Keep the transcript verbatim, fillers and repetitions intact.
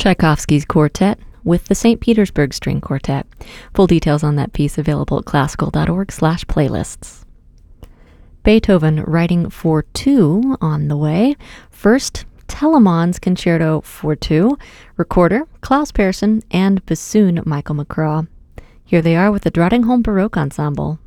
Tchaikovsky's Quartet with the Saint Petersburg String Quartet. Full details on that piece available at classical.org slash playlists. Beethoven writing for two on the way. First, Telemann's Concerto for Two, recorder Klaus Persson, and bassoon Michael McCraw. Here they are with the Drottningholm Baroque Ensemble.